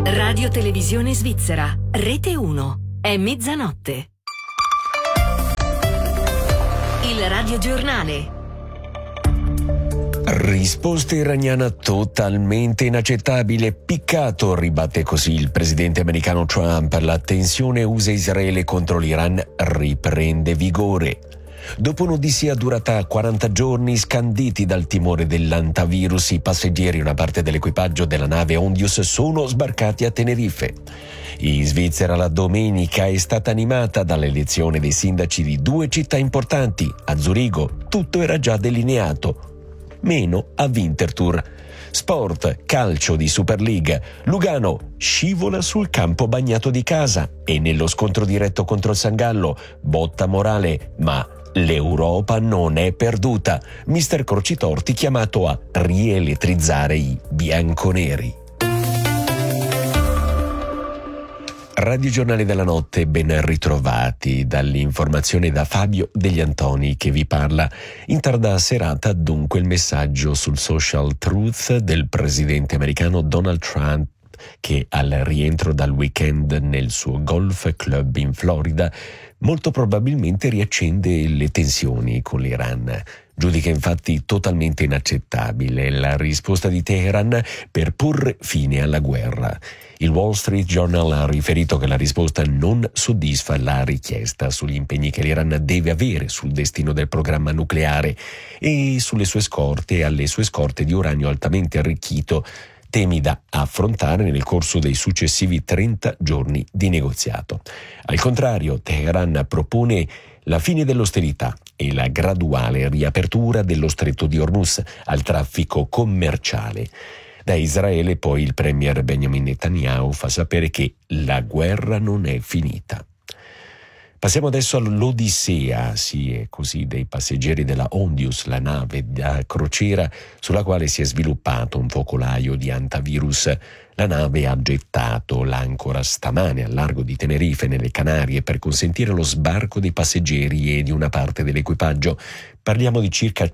Radio Televisione Svizzera, Rete 1, è mezzanotte. Il radiogiornale. Risposta iraniana totalmente inaccettabile. Piccato, ribatte così il presidente americano Trump. La tensione USA-Israele contro l'Iran riprende vigore. Dopo un'odissea durata 40 giorni, scanditi dal timore dell'antivirus, i passeggeri e una parte dell'equipaggio della nave Ondius sono sbarcati a Tenerife. In Svizzera la domenica è stata animata dall'elezione dei sindaci di due città importanti. A Zurigo tutto era già delineato, meno a Winterthur. Sport, calcio di Super League. Lugano scivola sul campo bagnato di casa e nello scontro diretto contro il Sangallo, botta morale, ma l'Europa non è perduta. Mister Crocitorti chiamato a rielettrizzare i bianconeri. Radio Giornale della Notte, ben ritrovati. Dall'informazione da Fabio Degli Antoni che vi parla. In tarda serata dunque il messaggio sul social truth del presidente americano Donald Trump, che al rientro dal weekend nel suo golf club in Florida molto probabilmente riaccende le tensioni con l'Iran. Giudica infatti totalmente inaccettabile la risposta di Teheran per porre fine alla guerra. Il Wall Street Journal ha riferito che la risposta non soddisfa la richiesta sugli impegni che l'Iran deve avere sul destino del programma nucleare e sulle sue scorte e alle sue scorte di uranio altamente arricchito, temi da affrontare nel corso dei successivi 30 giorni di negoziato. Al contrario, Teheran propone la fine dell'austerità e la graduale riapertura dello stretto di Hormuz al traffico commerciale. Da Israele poi il premier Benjamin Netanyahu fa sapere che la guerra non è finita. Passiamo adesso all'Odissea, sì, è così, dei passeggeri della Ondius, la nave da crociera sulla quale si è sviluppato un focolaio di antivirus. La nave ha gettato l'ancora stamane al largo di Tenerife, nelle Canarie, per consentire lo sbarco dei passeggeri e di una parte dell'equipaggio. Parliamo di circa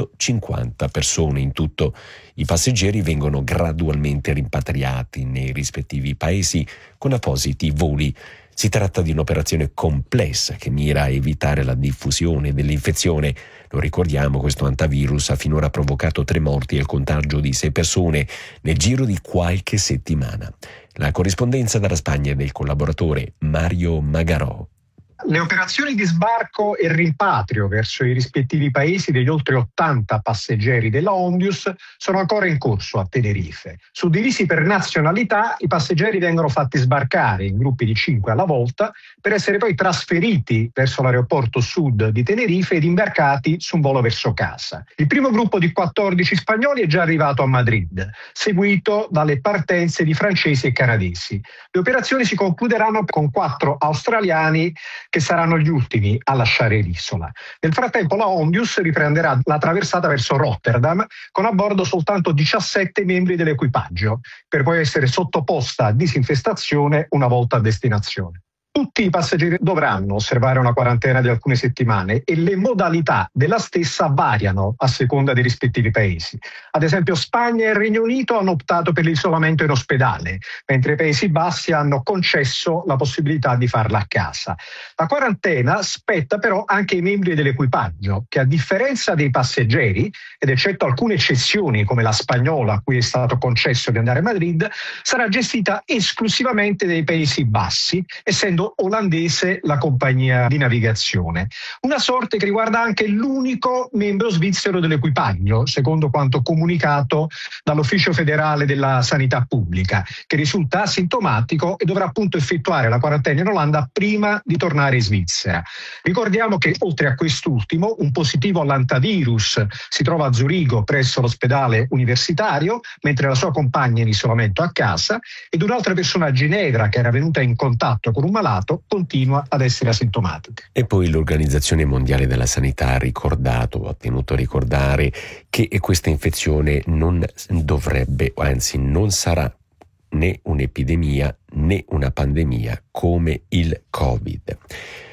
150 persone in tutto. I passeggeri vengono gradualmente rimpatriati nei rispettivi paesi con appositi voli. Si tratta di un'operazione complessa che mira a evitare la diffusione dell'infezione. Lo ricordiamo, questo antivirus ha finora provocato 3 morti e il contagio di 6 persone nel giro di qualche settimana. La corrispondenza dalla Spagna è del collaboratore Mario Magarò. Le operazioni di sbarco e rimpatrio verso i rispettivi paesi degli oltre 80 passeggeri della Ondius sono ancora in corso a Tenerife. Suddivisi per nazionalità, i passeggeri vengono fatti sbarcare in gruppi di 5 alla volta per essere poi trasferiti verso l'aeroporto sud di Tenerife ed imbarcati su un volo verso casa. Il primo gruppo di 14 spagnoli è già arrivato a Madrid, seguito dalle partenze di francesi e canadesi. Le operazioni si concluderanno con 4 australiani che saranno gli ultimi a lasciare l'isola. Nel frattempo la Ondius riprenderà la traversata verso Rotterdam con a bordo soltanto 17 membri dell'equipaggio, per poi essere sottoposta a disinfestazione una volta a destinazione. Tutti i passeggeri dovranno osservare una quarantena di alcune settimane e le modalità della stessa variano a seconda dei rispettivi paesi. Ad esempio Spagna e Regno Unito hanno optato per l'isolamento in ospedale, mentre i Paesi Bassi hanno concesso la possibilità di farla a casa. La quarantena spetta però anche ai membri dell'equipaggio, che a differenza dei passeggeri, ed eccetto alcune eccezioni come la spagnola a cui è stato concesso di andare a Madrid, sarà gestita esclusivamente dai Paesi Bassi, essendo olandese la compagnia di navigazione. Una sorte che riguarda anche l'unico membro svizzero dell'equipaggio, secondo quanto comunicato dall'Ufficio federale della sanità pubblica, che risulta asintomatico e dovrà appunto effettuare la quarantena in Olanda prima di tornare in Svizzera. Ricordiamo che oltre a quest'ultimo, un positivo all'antivirus si trova a Zurigo presso l'ospedale universitario, mentre la sua compagna è in isolamento a casa, ed un'altra persona a Ginevra che era venuta in contatto con un malato continua ad essere asintomatica. E poi l'Organizzazione Mondiale della Sanità ha tenuto a ricordare che questa infezione non dovrebbe, anzi non sarà né un'epidemia né una pandemia come il Covid.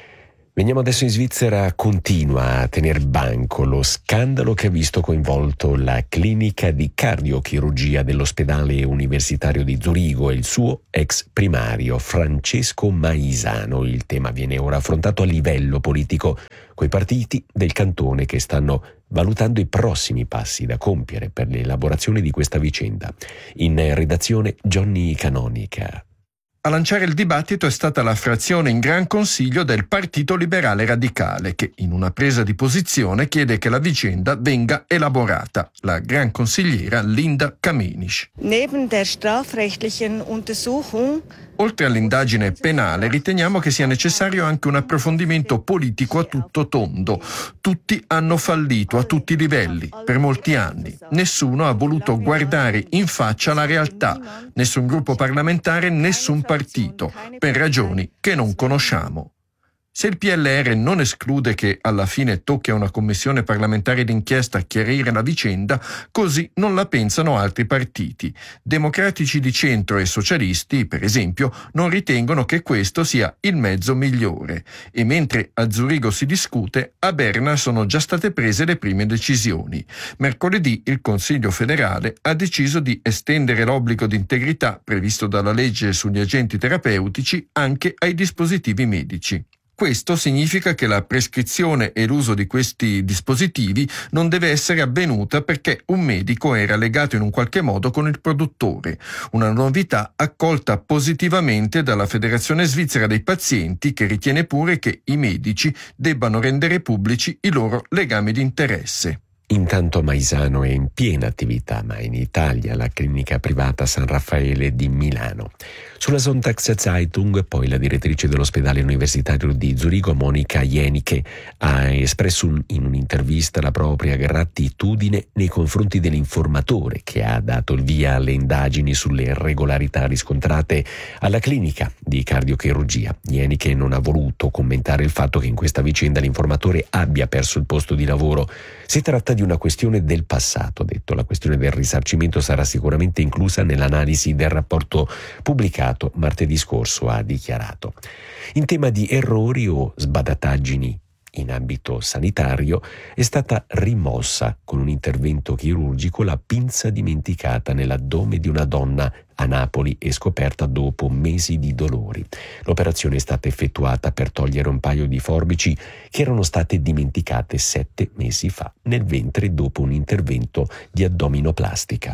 Veniamo adesso in Svizzera. Continua a tener banco lo scandalo che ha visto coinvolto la clinica di cardiochirurgia dell'ospedale universitario di Zurigo e il suo ex primario Francesco Maisano. Il tema viene ora affrontato a livello politico coi partiti del cantone che stanno valutando i prossimi passi da compiere per l'elaborazione di questa vicenda. In redazione Johnny Canonica. A lanciare il dibattito è stata la frazione in Gran Consiglio del Partito Liberale Radicale, che in una presa di posizione chiede che la vicenda venga elaborata. La gran consigliera Linda Kamenisch. Neben der strafrechtlichen Untersuchung Oltre all'indagine penale, riteniamo che sia necessario anche un approfondimento politico a tutto tondo. Tutti hanno fallito a tutti i livelli, per molti anni. Nessuno ha voluto guardare in faccia la realtà. Nessun gruppo parlamentare, nessun partito, per ragioni che non conosciamo. Se il PLR non esclude che alla fine tocchi a una commissione parlamentare d'inchiesta chiarire la vicenda, così non la pensano altri partiti. Democratici di centro e socialisti, per esempio, non ritengono che questo sia il mezzo migliore. E mentre a Zurigo si discute, a Berna sono già state prese le prime decisioni. Mercoledì il Consiglio federale ha deciso di estendere l'obbligo di integrità previsto dalla legge sugli agenti terapeutici anche ai dispositivi medici. Questo significa che la prescrizione e l'uso di questi dispositivi non deve essere avvenuta perché un medico era legato in un qualche modo con il produttore. Una novità accolta positivamente dalla Federazione Svizzera dei Pazienti, che ritiene pure che i medici debbano rendere pubblici i loro legami di interesse. Intanto Maisano è in piena attività, ma in Italia la clinica privata San Raffaele di Milano. Sulla Sonntagszeitung poi la direttrice dell'ospedale universitario di Zurigo, Monica Jenike, ha espresso in un'intervista la propria gratitudine nei confronti dell'informatore che ha dato il via alle indagini sulle irregolarità riscontrate alla clinica di cardiochirurgia. Jenike non ha voluto commentare il fatto che in questa vicenda l'informatore abbia perso il posto di lavoro. Si tratta di una questione del passato, ha detto. La questione del risarcimento sarà sicuramente inclusa nell'analisi del rapporto pubblicato martedì scorso, ha dichiarato. In tema di errori o sbadataggini in ambito sanitario è stata rimossa con un intervento chirurgico la pinza dimenticata nell'addome di una donna a Napoli e scoperta dopo mesi di dolori. L'operazione è stata effettuata per togliere un paio di forbici che erano state dimenticate 7 mesi fa nel ventre dopo un intervento di addominoplastica.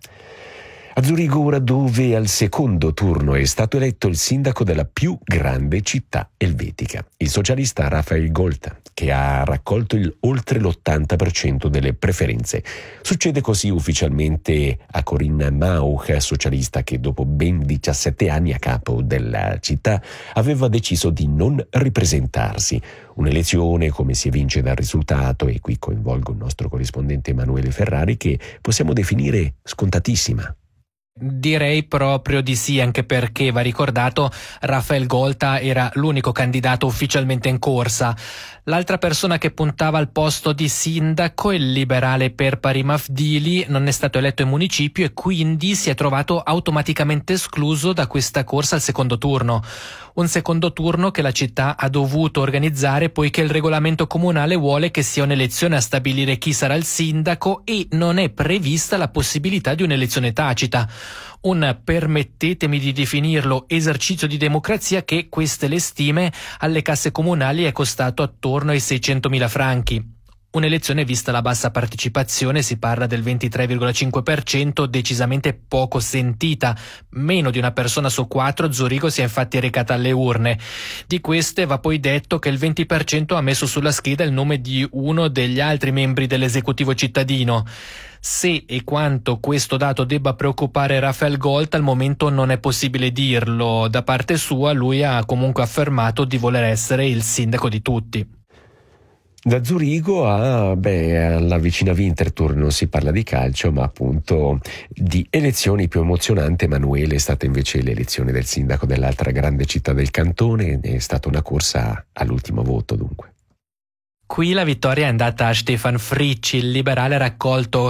A Zurigo ora, dove al secondo turno è stato eletto il sindaco della più grande città elvetica, il socialista Raphael Golta, che ha raccolto oltre l'80% delle preferenze. Succede così ufficialmente a Corinna Mauch, socialista che dopo ben 17 anni a capo della città aveva deciso di non ripresentarsi. Un'elezione, come si evince dal risultato, e qui coinvolgo il nostro corrispondente Emanuele Ferrari, che possiamo definire scontatissima. Direi proprio di sì, anche perché, va ricordato, Raphael Golta era l'unico candidato ufficialmente in corsa. L'altra persona che puntava al posto di sindaco, il liberale Perpari Mafdili, non è stato eletto in municipio e quindi si è trovato automaticamente escluso da questa corsa al secondo turno. Un secondo turno che la città ha dovuto organizzare poiché il regolamento comunale vuole che sia un'elezione a stabilire chi sarà il sindaco e non è prevista la possibilità di un'elezione tacita. Un, permettetemi di definirlo, esercizio di democrazia che, queste le stime, alle casse comunali è costato attorno ai 600.000 franchi. Un'elezione vista la bassa partecipazione, si parla del 23,5%, decisamente poco sentita. Meno di una persona su 4 a Zurigo si è infatti recata alle urne. Di queste va poi detto che il 20% ha messo sulla scheda il nome di uno degli altri membri dell'esecutivo cittadino. Se e quanto questo dato debba preoccupare Raphael Golta al momento non è possibile dirlo. Da parte sua lui ha comunque affermato di voler essere il sindaco di tutti. Da Zurigo alla vicina Winterthur non si parla di calcio, ma appunto di elezioni. Più emozionante, Emanuele, è stata invece l'elezione del sindaco dell'altra grande città del cantone. È stata una corsa all'ultimo voto, dunque. Qui la vittoria è andata a Stefan Fricci, il liberale ha raccolto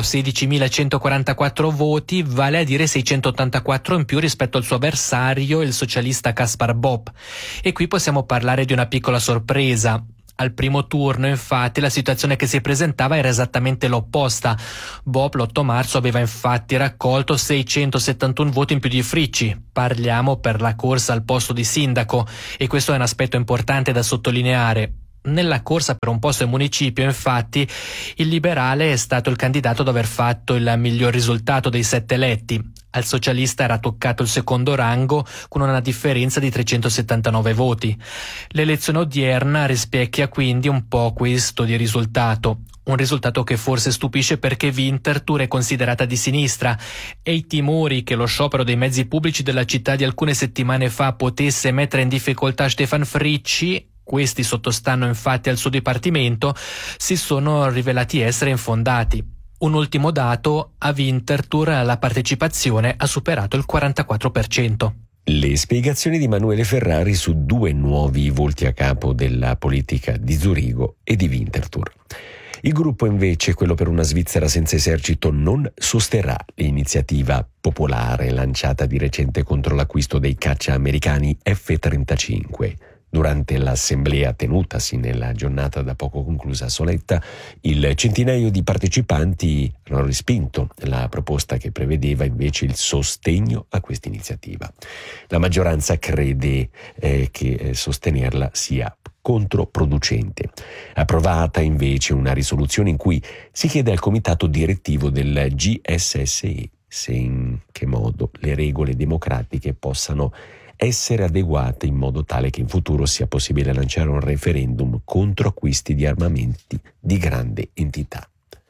16.144 voti, vale a dire 684 in più rispetto al suo avversario, il socialista Kaspar Bob. E qui possiamo parlare di una piccola sorpresa. Al primo turno, infatti, la situazione che si presentava era esattamente l'opposta. Bob l'8 marzo aveva infatti raccolto 671 voti in più di Fricci. Parliamo per la corsa al posto di sindaco, e questo è un aspetto importante da sottolineare. Nella corsa per un posto in municipio, infatti, il liberale è stato il candidato ad aver fatto il miglior risultato dei 7 eletti. Al socialista era toccato il secondo rango con una differenza di 379 voti. L'elezione odierna rispecchia quindi un po' questo di risultato. Un risultato che forse stupisce perché Winterthur è considerata di sinistra e i timori che lo sciopero dei mezzi pubblici della città di alcune settimane fa potesse mettere in difficoltà Stefan Fricci, questi sottostanno infatti al suo dipartimento, si sono rivelati essere infondati. Un ultimo dato, a Winterthur la partecipazione ha superato il 44%. Le spiegazioni di Emanuele Ferrari su 2 nuovi volti a capo della politica di Zurigo e di Winterthur. Il gruppo invece, quello per una Svizzera senza esercito, non sosterrà l'iniziativa popolare lanciata di recente contro l'acquisto dei caccia americani F-35. Durante l'assemblea tenutasi nella giornata da poco conclusa a Soletta, il centinaio di partecipanti hanno respinto la proposta che prevedeva invece il sostegno a questa iniziativa. La maggioranza crede che sostenerla sia controproducente. Approvata invece una risoluzione in cui si chiede al comitato direttivo del GSSE se in che modo le regole democratiche possano essere adeguate in modo tale che in futuro sia possibile lanciare un referendum contro acquisti di armamenti di grande entità.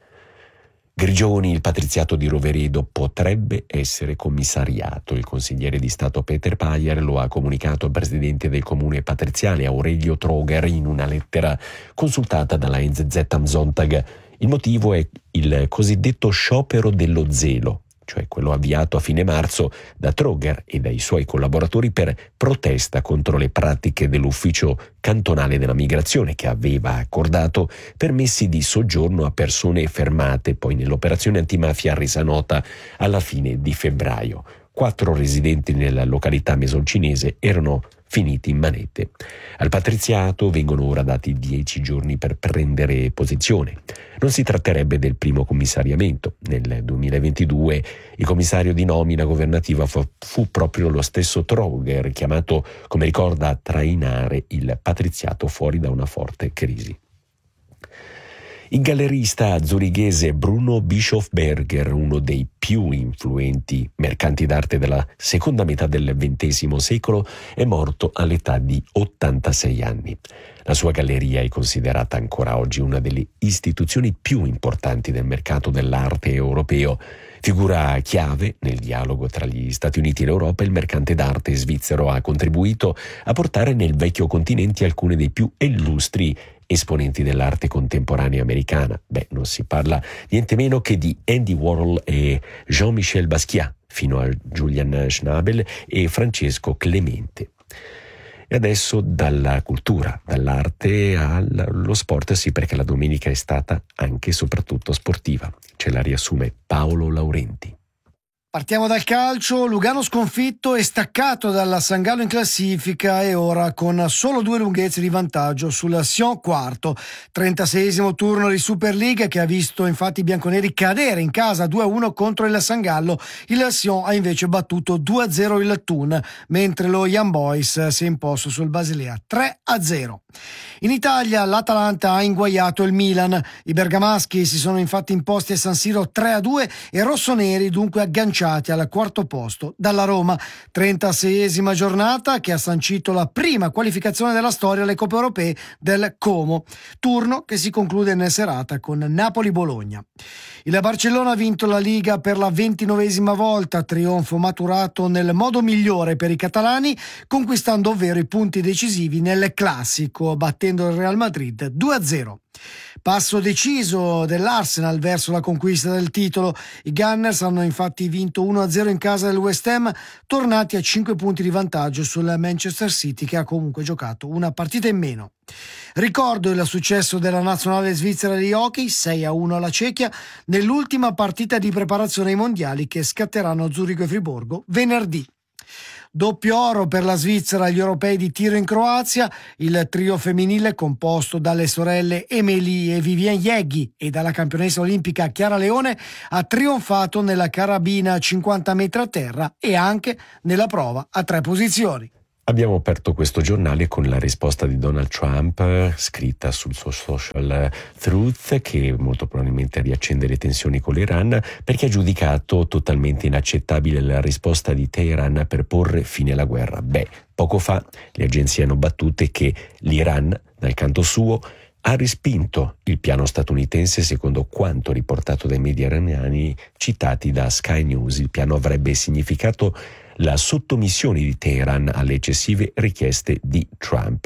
Grigioni, il patriziato di Roveredo, potrebbe essere commissariato. Il consigliere di Stato Peter Payer lo ha comunicato al presidente del comune patriziale Aurelio Troger in una lettera consultata dalla NZZ am Sonntag. Il motivo è il cosiddetto sciopero dello zelo, cioè quello avviato a fine marzo da Troger e dai suoi collaboratori per protesta contro le pratiche dell'ufficio cantonale della migrazione, che aveva accordato permessi di soggiorno a persone fermate poi nell'operazione antimafia resa nota alla fine di febbraio. 4 residenti nella località mesoncinese erano finiti in manette. Al patriziato vengono ora dati 10 giorni per prendere posizione. Non si tratterebbe del primo commissariamento. Nel 2022 il commissario di nomina governativa fu proprio lo stesso Troger, chiamato, come ricorda, a trainare il patriziato fuori da una forte crisi. Il gallerista zurighese Bruno Bischofberger, uno dei più influenti mercanti d'arte della seconda metà del XX secolo, è morto all'età di 86 anni. La sua galleria è considerata ancora oggi una delle istituzioni più importanti del mercato dell'arte europeo. Figura chiave nel dialogo tra gli Stati Uniti e l'Europa, il mercante d'arte svizzero ha contribuito a portare nel vecchio continente alcune dei più illustri esponenti dell'arte contemporanea americana. Non si parla niente meno che di Andy Warhol e Jean-Michel Basquiat, fino a Julian Schnabel e Francesco Clemente. E adesso dalla cultura, dall'arte allo sport, sì, perché la domenica è stata anche e soprattutto sportiva. Ce la riassume Paolo Laurenti. Partiamo dal calcio. Lugano sconfitto e staccato dalla San Gallo in classifica e ora con solo 2 lunghezze di vantaggio sul Sion quarto. 36esimo turno di Superliga che ha visto infatti i bianconeri cadere in casa 2-1 contro il San Gallo. Il Sion ha invece battuto 2-0 il Thun, mentre lo Young Boys si è imposto sul Basilea 3-0. In Italia l'Atalanta ha inguaiato il Milan. I bergamaschi si sono infatti imposti a San Siro 3-2 e rossoneri dunque agganciati al quarto posto dalla Roma. 36esima giornata che ha sancito la prima qualificazione della storia alle Coppe Europee del Como, turno che si conclude in serata con Napoli-Bologna. Il Barcellona ha vinto la Liga per la 29esima volta, trionfo maturato nel modo migliore per i catalani, conquistando ovvero i punti decisivi nel classico, battendo il Real Madrid 2-0. Passo deciso dell'Arsenal verso la conquista del titolo. I Gunners hanno infatti vinto 1-0 in casa del West Ham, tornati a 5 punti di vantaggio sul Manchester City, che ha comunque giocato una partita in meno. Ricordo il successo della nazionale svizzera di hockey, 6-1 alla Cechia, nell'ultima partita di preparazione ai mondiali che scatteranno a Zurigo e Friburgo venerdì. Doppio oro per la Svizzera agli europei di tiro in Croazia. Il trio femminile, composto dalle sorelle Emily e Vivienne Jeggi e dalla campionessa olimpica Chiara Leone, ha trionfato nella carabina 50 metri a terra e anche nella prova a 3 posizioni. Abbiamo aperto questo giornale con la risposta di Donald Trump, scritta sul suo social Truth, che molto probabilmente riaccende le tensioni con l'Iran, perché ha giudicato totalmente inaccettabile la risposta di Teheran per porre fine alla guerra. Poco fa le agenzie hanno battute che l'Iran, dal canto suo, ha respinto il piano statunitense. Secondo quanto riportato dai media iraniani citati da Sky News, il piano avrebbe significato la sottomissione di Teheran alle eccessive richieste di Trump.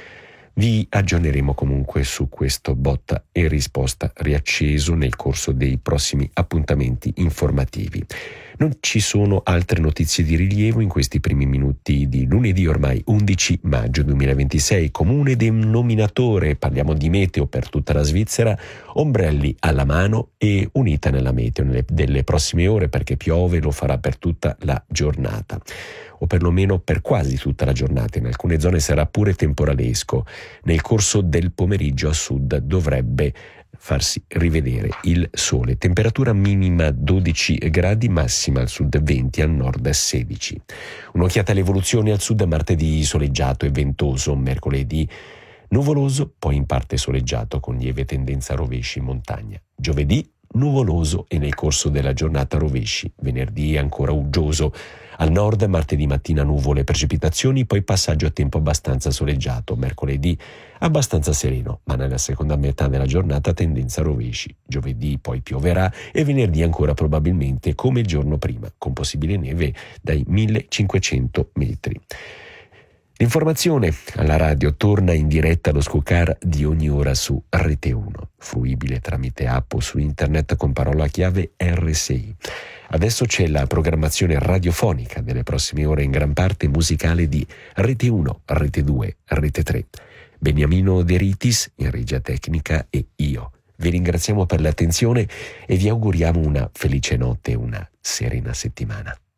Vi aggiorneremo comunque su questo botta e risposta riacceso nel corso dei prossimi appuntamenti informativi. Non ci sono altre notizie di rilievo in questi primi minuti di lunedì ormai 11 maggio 2026. Comune denominatore, parliamo di meteo per tutta la Svizzera, ombrelli alla mano e unita nella meteo delle prossime ore, perché piove, lo farà per tutta la giornata, o perlomeno per quasi tutta la giornata. In alcune zone sarà pure temporalesco. Nel corso del pomeriggio a sud dovrebbe farsi rivedere il sole. Temperatura minima 12 gradi, massima al sud 20, al nord 16. Un'occhiata alle evoluzioni: al sud martedì soleggiato e ventoso, mercoledì nuvoloso, poi in parte soleggiato con lieve tendenza a rovesci in montagna. Giovedì nuvoloso e nel corso della giornata rovesci. Venerdì ancora uggioso. Al nord martedì mattina nuvole e precipitazioni, poi passaggio a tempo abbastanza soleggiato. Mercoledì abbastanza sereno, ma nella seconda metà della giornata tendenza a rovesci. Giovedì poi pioverà e venerdì ancora probabilmente come il giorno prima, con possibile neve dai 1500 metri. L'informazione alla radio torna in diretta allo scuocar di ogni ora su Rete 1, fruibile tramite app o su internet con parola chiave RSI. Adesso c'è la programmazione radiofonica delle prossime ore, in gran parte musicale, di Rete 1, Rete 2, Rete 3. Beniamino De Ritis in regia tecnica e io. Vi ringraziamo per l'attenzione e vi auguriamo una felice notte e una serena settimana.